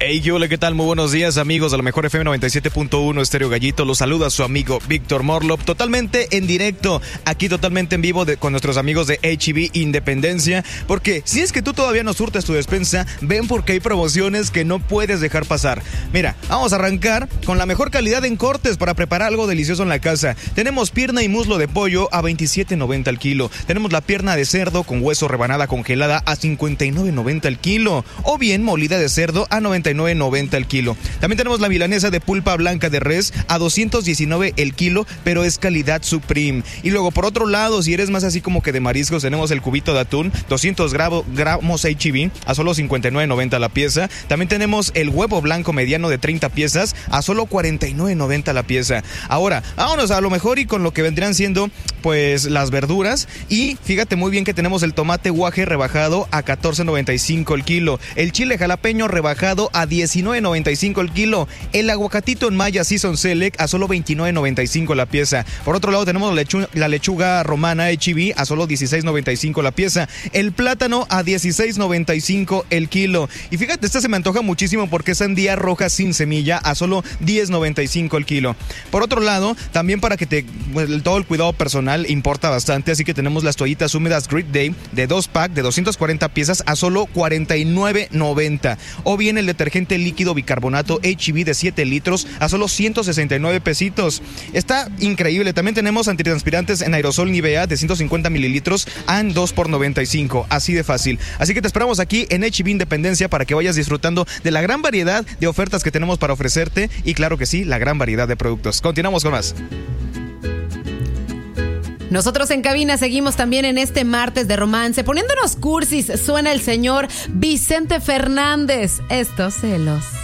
Hey, hola, ¿qué tal? Muy buenos días, amigos de la mejor FM 97.1 Estéreo Gallito. Los saluda su amigo Víctor Morlop, totalmente en directo, aquí totalmente en vivo con nuestros amigos de H-E-B Independencia. Porque si es que tú todavía no surtes tu despensa, ven porque hay promociones que no puedes dejar pasar. Mira, vamos a arrancar con la mejor calidad en cortes para preparar algo delicioso en la casa. Tenemos pierna y muslo de pollo a $27.90 al kilo. Tenemos la pierna de cerdo con hueso rebanada congelada a $59.90 al kilo. O bien molida de cerdo a $99.90 al kilo. También tenemos la milanesa de pulpa blanca de res a $219 el kilo, pero es calidad Supreme. Y luego, por otro lado, si eres más así como que de mariscos, tenemos el cubito de atún, 200 gramos H-E-B a solo $59.90 la pieza. También tenemos el huevo blanco mediano de 30 piezas a solo $49.90 la pieza. Ahora, vámonos a lo mejor y con lo que vendrían siendo, pues, las verduras. Y fíjate muy bien que tenemos el tomate guaje rebajado a $14.95 el kilo. El chile jalapeño rebajado a $19.95 el kilo. El aguacatito en Maya Season Select a solo $29.95 la pieza. Por otro lado tenemos la lechuga romana H-E-B a solo $16.95 la pieza. El plátano a $16.95 el kilo. Y fíjate, esta se me antoja muchísimo porque es sandía roja sin semilla a solo $10.95 el kilo. Por otro lado, también para que todo el cuidado personal importa bastante, así que tenemos las toallitas húmedas Great Day de 2-pack de 240 piezas a solo $49.90. O bien el detergente líquido bicarbonato H-E-B de 7 litros a solo 169 pesitos. Está increíble. También tenemos antitranspirantes en aerosol Nivea de 150 mililitros a 2 por $95. Así de fácil. Así que te esperamos aquí en H-E-B Independencia para que vayas disfrutando de la gran variedad de ofertas que tenemos para ofrecerte y, claro que sí, la gran variedad de productos. Continuamos con más. Nosotros en cabina seguimos también en este martes de romance. Poniéndonos cursis, suena el señor Vicente Fernández. Estos celos.